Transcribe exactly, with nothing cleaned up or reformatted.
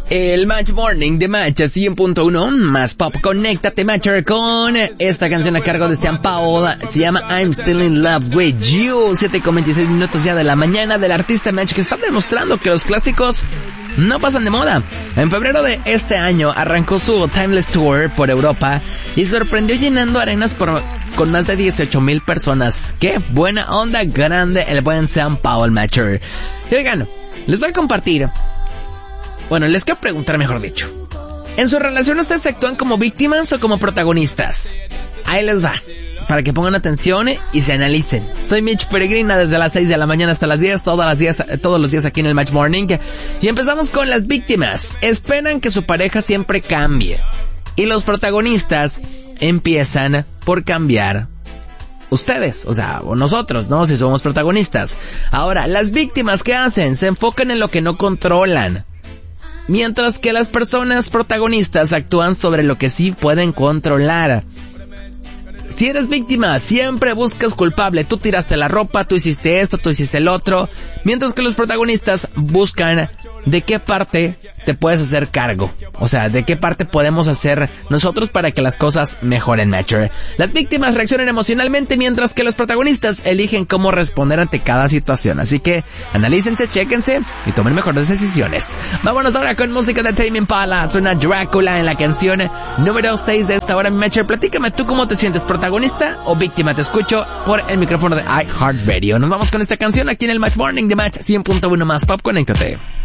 El Match Morning de Match cien punto uno más pop. Conéctate, Matcher, con esta canción a cargo de Sean Paul. Se llama I'm Still in Love with You. siete con veintiséis minutos ya de la mañana, del artista Match, que está demostrando que los clásicos no pasan de moda. En febrero de este año arrancó su Timeless Tour por Europa y sorprendió llenando arenas por, con más de dieciocho mil personas. ¡Qué buena onda grande el buen Sean Paul, Matcher! Y oigan, les voy a compartir... Bueno, les quiero preguntar, mejor dicho. ¿En su relación ustedes actúan como víctimas o como protagonistas? Ahí les va, para que pongan atención y se analicen. Soy Mitch Peregrina desde las seis de la mañana hasta las diez, todas las días, todos los días aquí en el Match Morning. Y empezamos con las víctimas. Esperan que su pareja siempre cambie. Y los protagonistas empiezan por cambiar ustedes, o sea, o nosotros, ¿no? Si somos protagonistas. Ahora, las víctimas, ¿qué hacen? Se enfocan en lo que no controlan. Mientras que las personas protagonistas actúan sobre lo que sí pueden controlar. Si eres víctima, siempre buscas culpable. Tú tiraste la ropa, tú hiciste esto, tú hiciste el otro. Mientras que los protagonistas buscan de qué parte te puedes hacer cargo. O sea, de qué parte podemos hacer nosotros para que las cosas mejoren, Matcher. Las víctimas reaccionan emocionalmente, mientras que los protagonistas eligen cómo responder ante cada situación. Así que analícense, chéquense y tomen mejores decisiones. Vámonos ahora con música de Tame Impala. Suena Drácula en la canción número seis de esta hora, Matcher. Platícame tú cómo te sientes, protagonista o víctima. Te escucho por el micrófono de iHeartRadio. Nos vamos con esta canción aquí en el Match Morning de Match cien punto uno más Pop. Conéctate.